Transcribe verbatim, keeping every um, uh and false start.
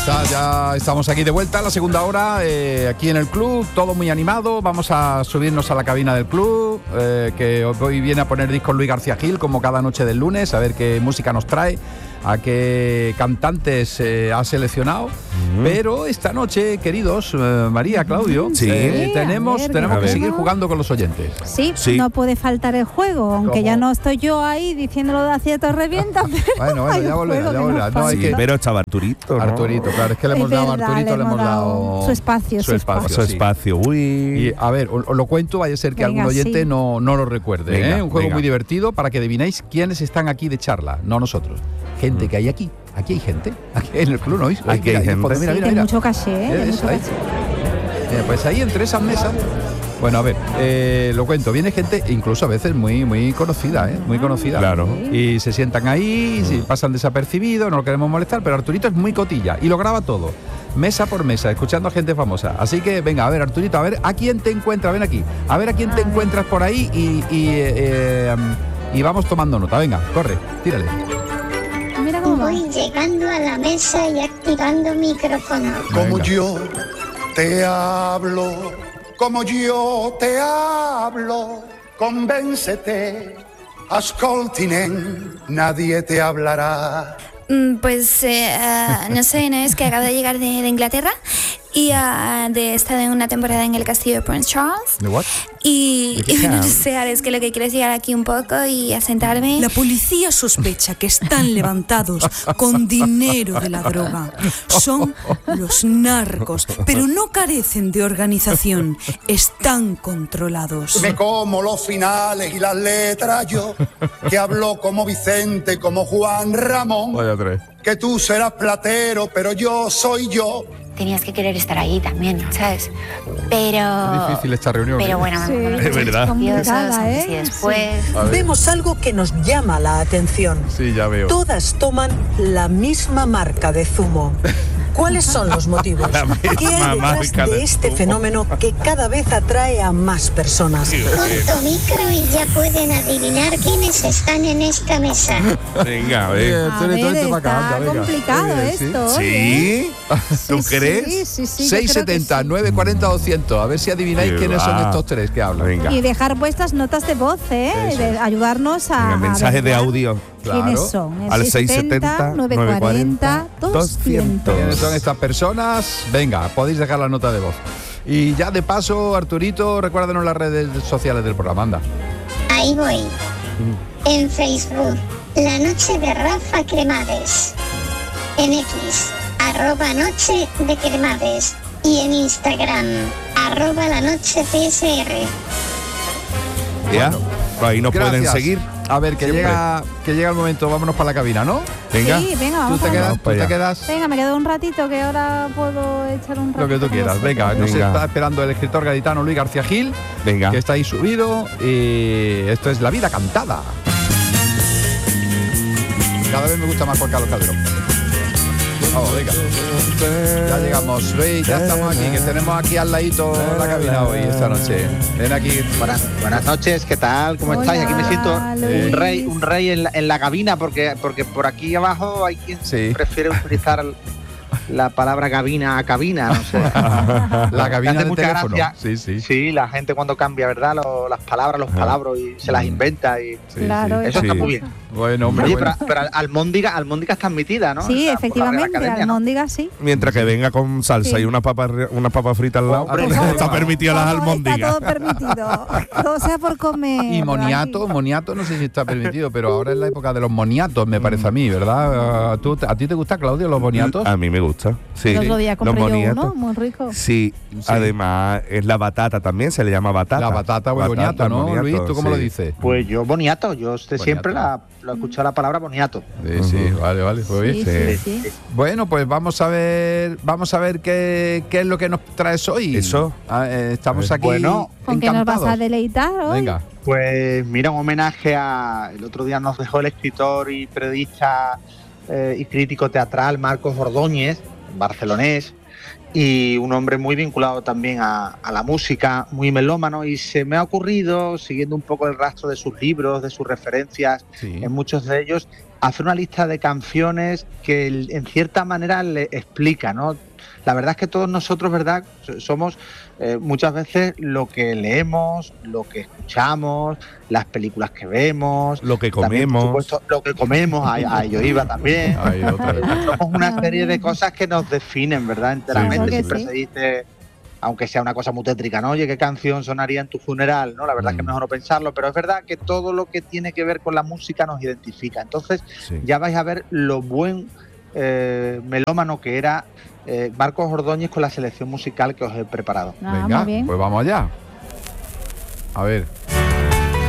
está, ya estamos aquí de vuelta, la segunda hora, eh, aquí en el club, todo muy animado. Vamos a subirnos a la cabina del club, eh, que hoy viene a poner discos Luis García Gil, como cada noche del lunes, a ver qué música nos trae, a qué cantantes eh, ha seleccionado. Mm. Pero esta noche, queridos, eh, María, Claudio, sí. eh, tenemos, ver, tenemos que ver. seguir jugando con los oyentes. Sí, sí, no puede faltar el juego, aunque ¿Cómo? Ya no estoy yo ahí diciéndolo de acierto revienta, pero bueno, bueno, ya volverá, ya volverá. No, hay sí, que... pero estaba Arturito, ¿no? Arturito, claro, es que le hemos es dado verdad, a Arturito, le hemos dado su espacio, su espacio, su sí. espacio. Uy. Y a ver, os lo cuento, vaya a ser que Venga, algún oyente sí. no, no lo recuerde. Venga, ¿eh? Un juego venga. muy divertido para que adivinéis quiénes están aquí de charla, no nosotros. Gente Mm. que hay aquí. Aquí hay gente. Aquí en el club, ¿no? Aquí hay gente. Mira, sí, mira, de mira. mucho caché, ¿eh? De Es, mucho ahí. caché. Mira, pues ahí entre esas mesas. Bueno, a ver, eh, lo cuento. Viene gente, incluso a veces muy, muy conocida, ¿eh? Muy conocida. Claro. Y se sientan ahí, y pasan desapercibidos, no lo queremos molestar, pero Arturito es muy cotilla y lo graba todo. Mesa por mesa, escuchando a gente famosa. Así que, venga, a ver, Arturito, a ver a quién te encuentras, ven aquí. A ver a quién A te ver. encuentras por ahí y, y, eh, um, y vamos tomando nota. Venga, corre, tírale. Mira cómo va. Voy llegando a la mesa y activando micrófono. Como Venga. yo te hablo, como yo te hablo, convéncete, ascoltinen, nadie te hablará. Mm, Pues eh, ah, no sé, no es que acabo de llegar de, de Inglaterra y ah, de estar en una temporada en el castillo de Prince Charles. ¿De what? Y, ¿De qué y bueno, no hablas? sé, ahora es que lo que quiero es llegar aquí un poco y asentarme. La policía sospecha que están levantados con dinero de la droga. Son los narcos, pero no carecen de organización. Están controlados. Me como los finales y las letras yo, que hablo como Vicente, como Juan Ramón, Vaya tres. que tú serás platero, pero yo soy yo. Tenías que querer estar ahí también, ¿sabes? Es Pero... difícil esta reunión. Pero ¿eh? bueno, Sí, me es verdad. complicada, ¿eh? Y después... A ver, Vemos algo que nos llama la atención. sí, ya veo. Todas toman la misma marca de zumo. ¿Cuáles son los motivos? La ¿Qué hay misma detrás marca de de este zumo. fenómeno que cada vez atrae a más personas? Punto micro y ya pueden adivinar quiénes están en esta mesa. Venga, a Oye, ver. A Tele, ver, tele para acá, está anda, venga. complicado Oye, sí. esto. oye. ¿Sí? ¿Tú Sí, crees? Sí, sí, sí. yo seis creo que setenta, sí. nueve cuarenta, doscientos. A ver si adivináis Qué quiénes son va. estos tres que hablan. Venga. Y dejar vuestras notas de voz, ¿eh? Eso De es. ayudarnos a. Venga, a mensaje de averiguar audio. Claro. ¿Quiénes son? El Al seis setenta, nueve cuarenta, doscientos. ¿Quiénes son estas personas? Venga, podéis dejar la nota de voz. Y ya de paso, Arturito, recuérdanos las redes sociales del programa, anda. Ahí voy. En Facebook, La Noche de Rafa Cremades. En X, arroba Noche de Cremades. Y en Instagram, arroba La Noche P S R. ¿Ya? Pues ahí nos pueden Gracias. seguir. A ver, que Siempre. llega, que llega el momento, vámonos para la cabina, ¿no? Venga. Sí, venga, Tú vamos te a quedas, Vamos tú para te allá. quedas Venga, me quedo un ratito que ahora puedo echar un ratito. lo que tú con quieras. vosotros. Venga, nos Venga. está esperando el escritor gaditano Luis García Gil, Venga. que está ahí subido. Y esto es La Vida Cantada. Cada vez me gusta más Juan Carlos Calderón. Vamos, venga. Ya llegamos, Luis, ya estamos aquí, que tenemos aquí al ladito la cabina hoy, esta noche. Ven aquí. Buenas, buenas noches, ¿qué tal? ¿Cómo Hola, estáis? Aquí me siento Luis. un rey, un rey en la, en la cabina porque, porque por aquí abajo hay quien Sí. prefiere utilizar la palabra cabina a cabina, no sé. La cabina Me hace de mucha teléfono. gracia. Sí, sí. Sí, la gente cuando cambia, ¿verdad? Lo- las palabras, los palabras y se las Mm. inventa y Sí, Claro, sí. eso Sí. está muy bien. Bueno, hombre, Oye, bueno. pero, pero Almóndiga, Almóndiga está admitida, ¿no? Sí, O sea, por la Real efectivamente, Academia, ¿no? almóndiga sí. Mientras que venga con salsa Sí. y una papa, una papa frita al lado, Hombre, está permitido las Todo Está almóndigas. todo permitido. Todo sea por comer. Y moniato, aquí. moniato no sé si está permitido, pero ahora es la época de los moniatos, me parece a mí, ¿verdad? ¿Tú, ¿A ti te gusta, Claudio, los boniatos? A mí me gusta. Sí. El otro día Los compré yo boniatos. uno, muy rico. Sí, Sí. además es la batata también, se le llama batata. La batata o el boniato, ¿no, boniato, Luis? ¿Tú cómo sí. lo dices? Pues yo boniato, yo de siempre Boniato. la, lo he escuchado la palabra boniato. Sí, sí, Ujú. vale, vale, pues Sí, bien. sí, sí. Bueno, pues vamos a ver, vamos a ver qué, qué es lo que nos traes hoy. Eso. Ah, eh, estamos aquí Bueno, ¿Con qué nos vas a encantados. deleitar hoy? Venga. Pues mira, un homenaje a... El otro día nos dejó el escritor y periodista eh, y crítico teatral Marcos Ordóñez, barcelonés, y un hombre muy vinculado también a, a la música, muy melómano, y se me ha ocurrido, siguiendo un poco el rastro de sus libros, de sus referencias, Sí. en muchos de ellos, hacer una lista de canciones que en cierta manera le explica, ¿no? La verdad es que todos nosotros, ¿verdad?, somos eh, muchas veces lo que leemos, lo que escuchamos, las películas que vemos, lo que comemos, también, por supuesto, lo que comemos, a, a ello iba también. Ay, otra vez. Somos una serie de cosas que nos definen, ¿verdad?, enteramente. Sí, Siempre sí. se dice, aunque sea una cosa muy tétrica, ¿no? Oye, ¿qué canción sonaría en tu funeral? ¿No? La verdad mm. es que es mejor no pensarlo, pero es verdad que todo lo que tiene que ver con la música nos identifica. Entonces, sí. ya vais a ver lo buen eh, melómano que era eh, Marcos Ordóñez con la selección musical que os he preparado. Ah, venga, pues vamos allá. A ver.